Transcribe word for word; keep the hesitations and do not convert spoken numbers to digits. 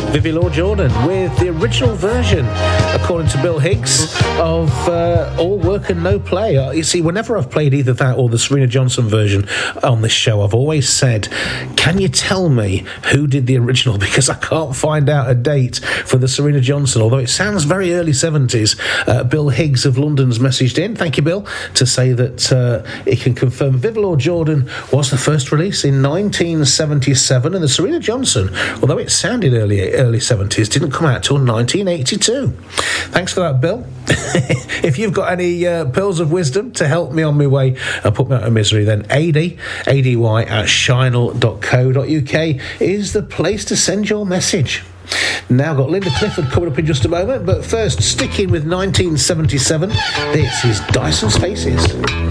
Vivi Law Jordan with the original version, according to Bill Higgs, of uh, All Work and No Play. Uh, you see, whenever I've played either that or the Serena Johnson version on this show, I've always said, can you tell me who did the original? Because I can't find out a date for the Serena Johnson, although it sounds very early seventies. Uh, Bill Higgs of London's messaged in, thank you, Bill, to say that uh, he can confirm Vivi Law Jordan was the first release in nineteen seventy-seven, and the Serena Johnson, although it sounded early early seventies, didn't come out till nineteen eighty-two. Thanks for that, Bill. If you've got any uh, pearls of wisdom to help me on my way and put me out of misery, then A D, A D Y at shinel dot co dot uk is the place to send your message. Now got Linda Clifford coming up in just a moment, but first, sticking with nineteen seventy-seven, this is Dyson's Faces.